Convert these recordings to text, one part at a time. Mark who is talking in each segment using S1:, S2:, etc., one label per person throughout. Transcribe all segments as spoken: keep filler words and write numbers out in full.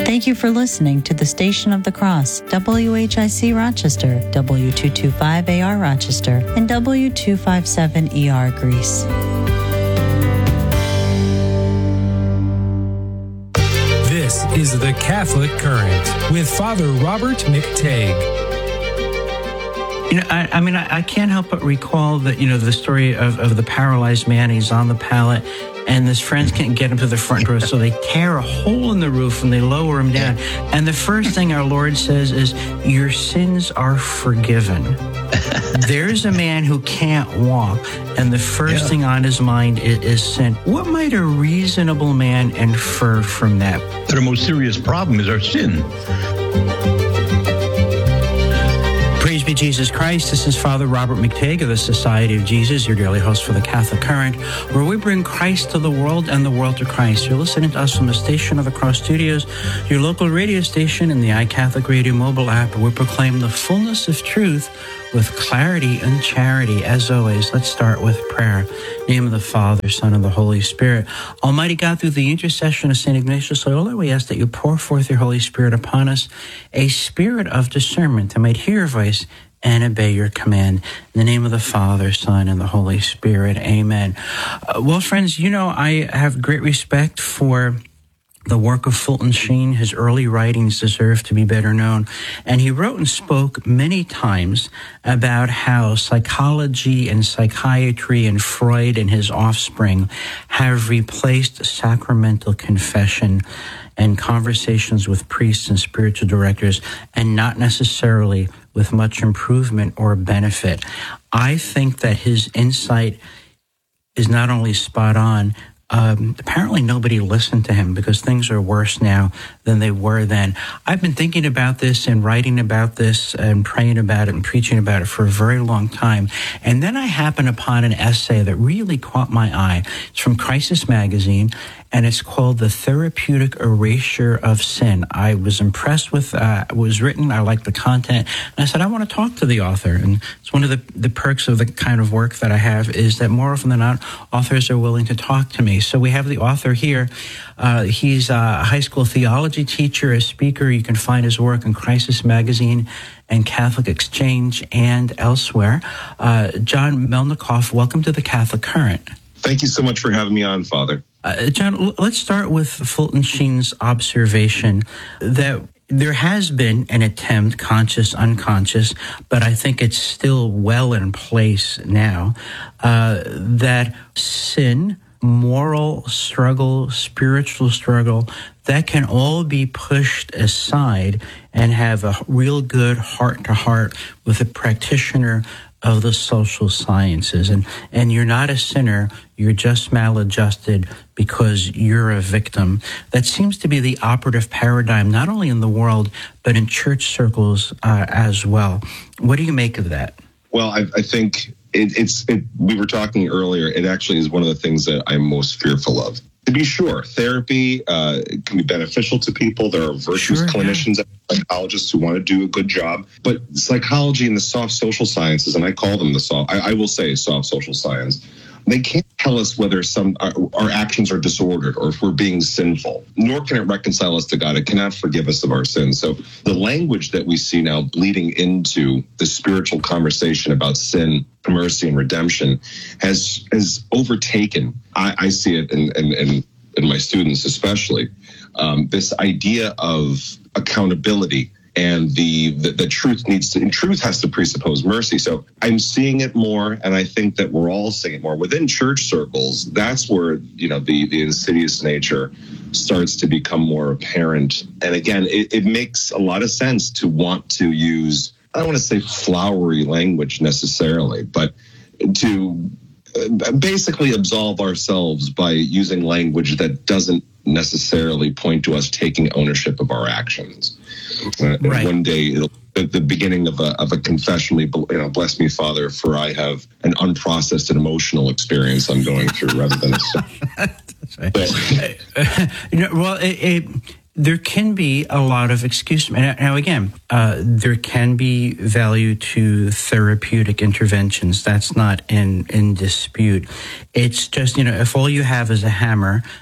S1: Thank you for listening to the Station of the Cross, W H I C Rochester, W two twenty-five A R Rochester, and W two fifty-seven E R Greece.
S2: This is the Catholic Current with Father Robert McTague.
S3: You know, I, I mean, I, I can't help but recall that, you know, the story of, of the paralyzed man. He's on the pallet, and his friends can't get him to the front row, so they tear a hole in the roof and they lower him down. And the first thing our Lord says is, your sins are forgiven. There's a man who can't walk, and the first yeah. thing on his mind is, is sin. What might a reasonable man infer from that?
S4: The most serious problem is our sin.
S3: Praise be Jesus Christ. This is Father Robert McTague of the Society of Jesus, your daily host for the Catholic Current, where we bring Christ to the world and the world to Christ. You're listening to us from the Station of the Cross Studios, your local radio station, and the iCatholic Radio mobile app, where we proclaim the fullness of truth with clarity and charity. As always, let's start with prayer. In the name of the Father, Son, and the Holy Spirit. Almighty God, through the intercession of Saint Ignatius Loyola, we ask that you pour forth your Holy Spirit upon us, a spirit of discernment that might hear your voice and obey your command. In the name of the Father, Son, and the Holy Spirit. Amen. Uh, well, friends, you know, I have great respect for the work of Fulton Sheen. His early writings deserve to be better known. And he wrote and spoke many times about how psychology and psychiatry and Freud and his offspring have replaced sacramental confession and conversations with priests and spiritual directors, and not necessarily with much improvement or benefit. I think that his insight is not only spot on, Um, apparently nobody listened to him, because things are worse now than they were then. I've been thinking about this and writing about this and praying about it and preaching about it for a very long time. And then I happened upon an essay that really caught my eye. It's from Crisis Magazine, and it's called The Therapeutic Erasure of Sin. I was impressed with uh, what was written. I liked the content. And I said, I want to talk to the author. And it's one of the, the perks of the kind of work that I have, is that more often than not, authors are willing to talk to me. So we have the author here. Uh, he's a high school theology teacher, a speaker. You can find his work in Crisis Magazine and Catholic Exchange and elsewhere. Uh, John Melnikoff, welcome to the Catholic Current.
S5: Thank you so much for having me on, Father.
S3: Uh, John, let's start with Fulton Sheen's observation that there has been an attempt, conscious, unconscious, but I think it's still well in place now, uh, that sin, moral struggle, spiritual struggle, that can all be pushed aside and have a real good heart-to-heart with a practitioner of the social sciences. And, and you're not a sinner, you're just maladjusted because you're a victim. That seems to be the operative paradigm, not only in the world, but in church circles uh, as well. What do you make of that?
S5: Well, I, I think it, it's, it, we were talking earlier, it actually is one of the things that I'm most fearful of. To be sure, therapy uh, can be beneficial to people. There are virtuous sure, clinicians yeah. and psychologists who want to do a good job. But psychology and the soft social sciences, and I call them the soft, I, I will say soft social science, they can't tell us whether some our, our actions are disordered or if we're being sinful, nor can it reconcile us to God. It cannot forgive us of our sins. So the language that we see now bleeding into the spiritual conversation about sin, mercy, and redemption has has overtaken, I, I see it in, in, in, in my students especially, um, this idea of accountability. And the, the the truth needs to, and truth has to presuppose mercy. So I'm seeing it more, and I think that we're all seeing it more within church circles. That's where, you know, the, the insidious nature starts to become more apparent. And again, it, it makes a lot of sense to want to use, I don't want to say flowery language necessarily, but to basically absolve ourselves by using language that doesn't necessarily point to us taking ownership of our actions. Uh, right. One day, it'll, at the beginning of a of a confession, you know, bless me, Father, for I have an unprocessed and emotional experience I'm going through, rather than.
S3: That's right. But, you know, well, it, it, there can be a lot of excuse. Now, again, uh, there can be value to therapeutic interventions. That's not in, in dispute. It's just, you know, if all you have is a hammer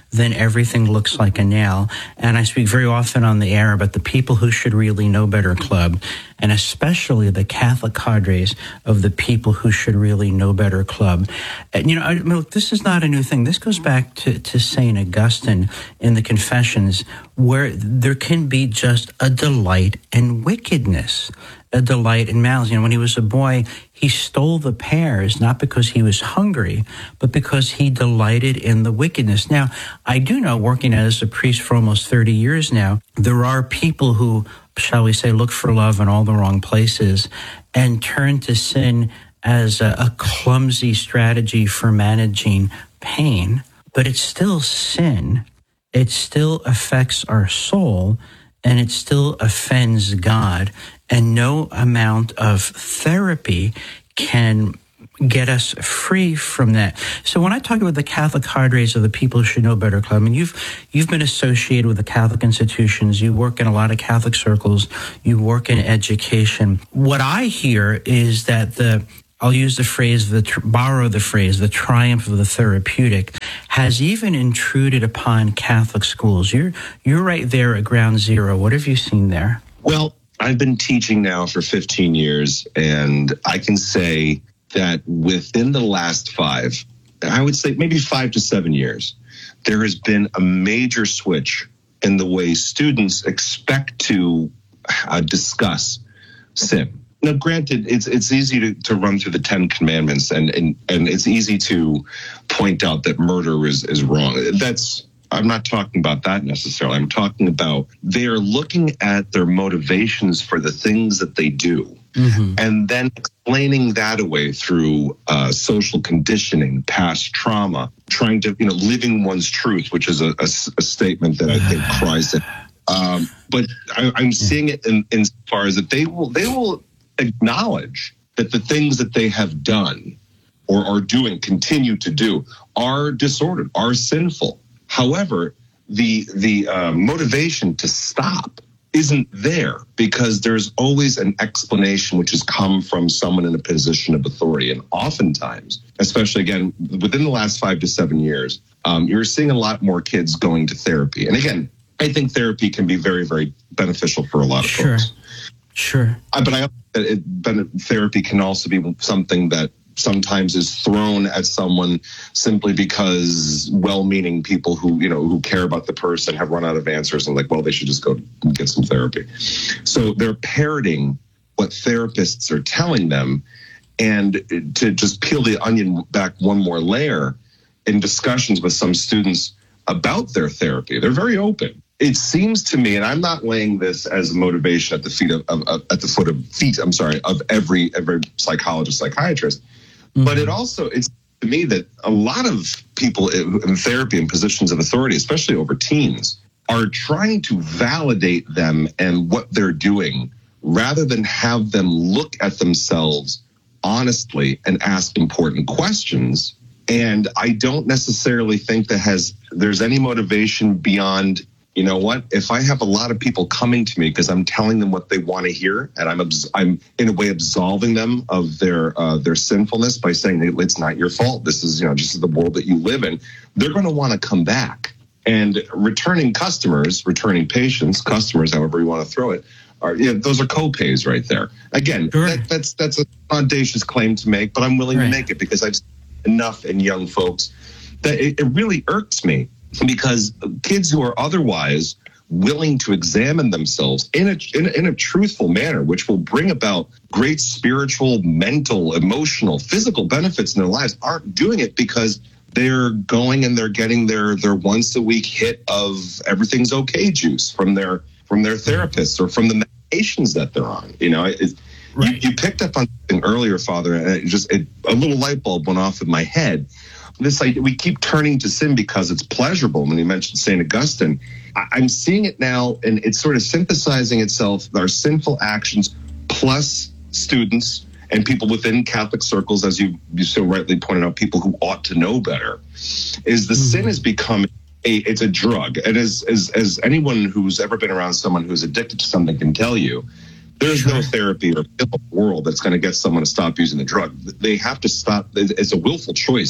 S3: then everything looks like a nail. And I speak very often on the air about the People Who Should Really Know Better Club, and especially the Catholic cadres of the People Who Should Really Know Better Club. And, you know, I mean, look, this is not a new thing. This goes back to, to Saint Augustine in the Confessions, where there can be just a delight in wickedness, a delight in malice. You know, when he was a boy, he stole the pears, not because he was hungry, but because he delighted in the wickedness. Now, I do know, working as a priest for almost thirty years now, there are people who, shall we say, look for love in all the wrong places and turn to sin as a, a clumsy strategy for managing pain. But it's still sin. It still affects our soul, and it still offends God. And no amount of therapy can get us free from that. So when I talk about the Catholic cadres of the People Who Should Know Better Club, I mean, you've you've been associated with the Catholic institutions. You work in a lot of Catholic circles. You work in education. What I hear is that the I'll use the phrase, the borrow the phrase, the triumph of the therapeutic has even intruded upon Catholic schools. You're you're right there at ground zero. What have you seen there?
S5: Well, I've been teaching now for fifteen years, and I can say that within the last five, I would say maybe five to seven years, there has been a major switch in the way students expect to uh, discuss sin. Now, granted, it's it's easy to, to run through the Ten Commandments, and, and, and it's easy to point out that murder is, is wrong. That's I'm not talking about that necessarily. I'm talking about they are looking at their motivations for the things that they do, mm-hmm. and then explaining that away through uh, social conditioning, past trauma, trying to, you know, living one's truth, which is a, a, a statement that I think cries it. Um, but I, I'm seeing it in, in as far as that they will they will acknowledge that the things that they have done or are doing, continue to do, are disordered, are sinful. However, the the uh, motivation to stop isn't there because there's always an explanation which has come from someone in a position of authority. And oftentimes, especially again, within the last five to seven years, um, you're seeing a lot more kids going to therapy. And again, I think therapy can be very, very beneficial for a lot of
S3: sure.
S5: folks.
S3: Sure.
S5: Uh, but I it, therapy can also be something that sometimes is thrown at someone simply because well-meaning people who, you know, who care about the person have run out of answers and like, well, they should just go and get some therapy. So they're parroting what therapists are telling them. And to just peel the onion back one more layer, in discussions with some students about their therapy, they're very open. It seems to me, and I'm not laying this as motivation at the feet of, of, of at the foot of feet, I'm sorry, of every every psychologist, psychiatrist. Mm-hmm. But it also, it's to me that a lot of people in therapy and positions of authority, especially over teens, are trying to validate them and what they're doing rather than have them look at themselves honestly and ask important questions. And I don't necessarily think that has there's any motivation beyond, you know what, if I have a lot of people coming to me because I'm telling them what they want to hear, and I'm I'm in a way absolving them of their uh, their sinfulness by saying hey, it's not your fault. This is, you know, just the world that you live in. They're going to want to come back. And returning customers, returning patients, customers, however you want to throw it, are, you know, those are co-pays right there. Again,
S3: sure.
S5: that, that's that's an audacious claim to make, but I'm willing
S3: right.
S5: to make it because I've seen enough in young folks that it, it really irks me. Because kids who are otherwise willing to examine themselves in a, in a in a truthful manner, which will bring about great spiritual, mental, emotional, physical benefits in their lives, aren't doing it because they're going and they're getting their their once a week hit of everything's okay juice from their from their therapists or from the medications that they're on. You know, it, right. you, you picked up on something earlier, Father, and it just it, a little light bulb went off in my head. This idea, we keep turning to sin because it's pleasurable. When you mentioned Saint Augustine, I, I'm seeing it now, and it's sort of synthesizing itself. Our sinful actions plus students and people within Catholic circles, as you, you so rightly pointed out, people who ought to know better, is the mm-hmm. sin has become a it's a drug. And as, as as anyone who's ever been around someone who's addicted to something can tell you, there's sure. no therapy or pill in the world that's going to get someone to stop using the drug. They have to stop. It's a willful choice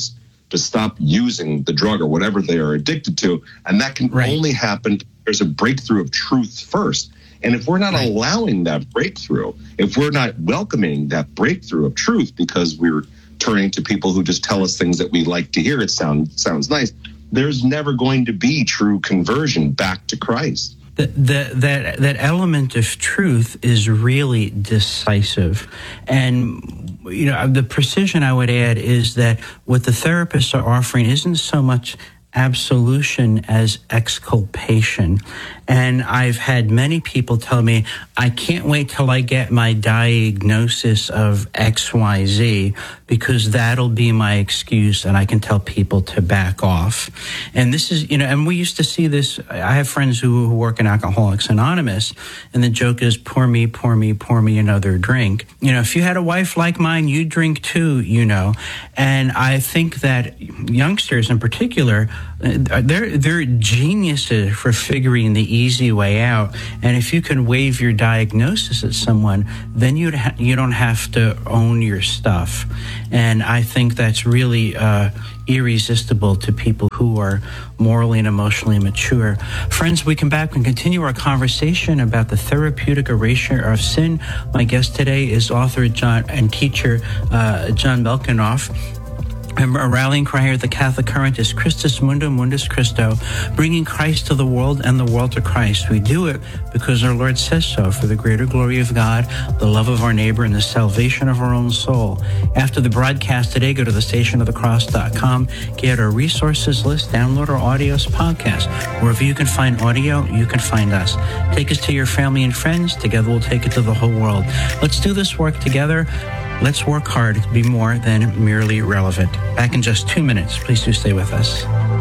S5: to stop using the drug or whatever they are addicted to. And that can right. only happen if there's a breakthrough of truth first. And if we're not right. allowing that breakthrough, if we're not welcoming that breakthrough of truth because we're turning to people who just tell us things that we like to hear, it sound, sounds nice, there's never going to be true conversion back to Christ.
S3: The, the, that that element of truth is really decisive. And, you know, the precision I would add is that what the therapists are offering isn't so much absolution as exculpation. And I've had many people tell me, I can't wait till I get my diagnosis of X Y Z because that'll be my excuse and I can tell people to back off. And this is, you know, and we used to see this. I have friends who, who work in Alcoholics Anonymous, and the joke is, pour me, pour me, pour me another drink. You know, if you had a wife like mine, you'd drink too, you know. And I think that youngsters in particular, they're, they're geniuses for figuring the easy way out. And if you can waive your diagnosis at someone, then you'd ha- you don't have to own your stuff. And I think that's really uh, irresistible to people who are morally and emotionally mature. Friends, we come back and continue our conversation about the therapeutic erasure of sin. My guest today is author John and teacher uh, John Melkinoff. Our rallying cry here at the Catholic Current is Christus Mundum Mundus Christo, bringing Christ to the world and the world to Christ. We do it because our Lord says so, for the greater glory of God, the love of our neighbor, and the salvation of our own soul. After the broadcast today, go to the station of the cross dot com, get our resources list, download our audios podcast. Wherever you can find audio, you can find us. Take us to your family and friends. Together we'll take it to the whole world. Let's do this work together. Let's work hard to be more than merely relevant. Back in just two minutes. Please do stay with us.